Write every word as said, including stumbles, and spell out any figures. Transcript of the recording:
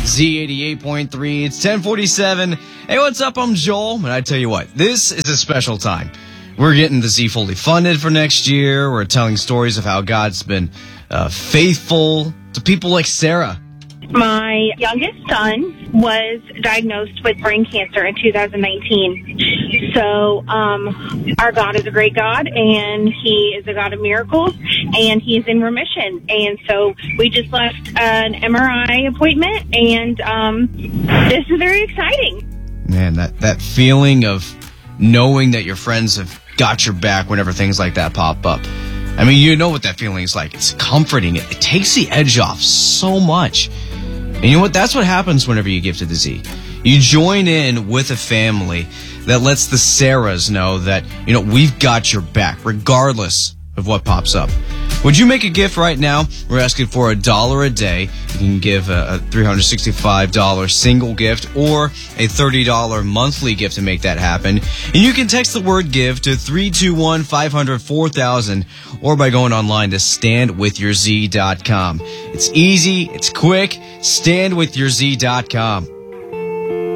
Z eighty-eight point three. It's ten forty-seven. Hey, what's up? I'm Joel. And I tell you what, this is a special time. We're getting the Z fully funded for next year. We're telling stories of how God's been uh, faithful to people like Sarah. My youngest son was diagnosed with brain cancer in two thousand nineteen. So um, our God is a great God, and He is a God of miracles, and He is in remission. And so we just left an M R I appointment, and um, this is very exciting. Man, that, that feeling of knowing that your friends have got your back whenever things like that pop up. I mean, you know what that feeling is like. It's comforting. It, it takes the edge off so much. And you know what? That's what happens whenever you give to the Z. You join in with a family that lets the Sarahs know that, you know, we've got your back, regardless of what pops up. Would you make a gift right now? We're asking for a dollar a day. You can give a, a three hundred sixty-five dollars single gift or a thirty dollars monthly gift to make that happen. And you can text the word give to three two one, five hundred, four thousand or by going online to stand with your z dot com. It's easy. It's quick. stand with your z dot com.